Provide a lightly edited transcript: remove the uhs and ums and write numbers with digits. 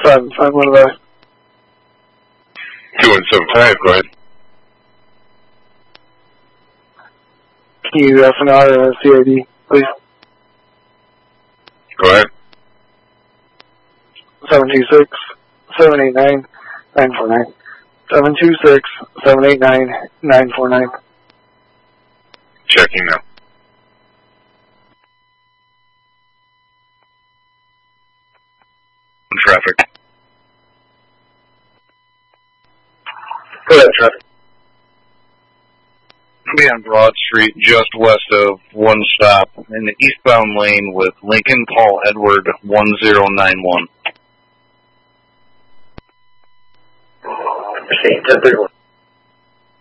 5-5, what about? 2175, go ahead. Can you FNR CID, please? Go ahead. 726-789-949. 726-789-949. Checking now. Traffic. Go ahead, traffic. Be on Broad Street, just west of One Stop, in the eastbound lane with Lincoln Paul Edward 1091. 1031.